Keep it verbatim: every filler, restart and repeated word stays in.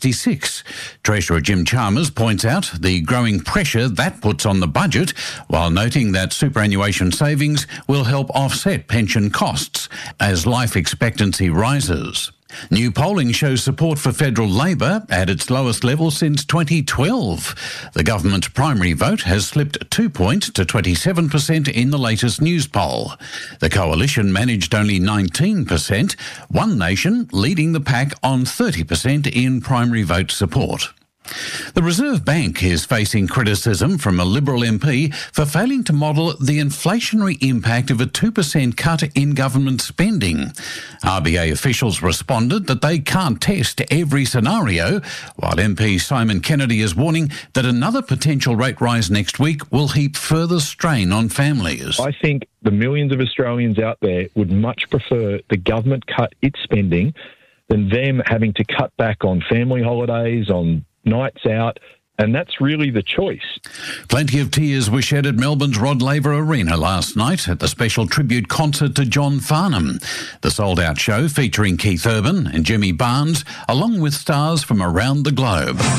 sixty-six. Treasurer Jim Chalmers points out the growing pressure that puts on the budget, while noting that superannuation savings will help offset pension costs as life expectancy rises. New polling shows support for federal Labor at its lowest level since twenty twelve. The government's primary vote has slipped two points to twenty-seven percent in the latest news poll. The coalition managed only nineteen percent, One Nation leading the pack on thirty percent in primary vote support. The Reserve Bank is facing criticism from a Liberal M P for failing to model the inflationary impact of a two percent cut in government spending. R B A officials responded that they can't test every scenario, while M P Simon Kennedy is warning that another potential rate rise next week will heap further strain on families. I think the millions of Australians out there would much prefer the government cut its spending than them having to cut back on family holidays, on nights out, and that's really the choice. Plenty of tears were shed at Melbourne's Rod Laver Arena last night at the special tribute concert to John Farnham. The sold-out show featuring Keith Urban and Jimmy Barnes, along with stars from around the globe.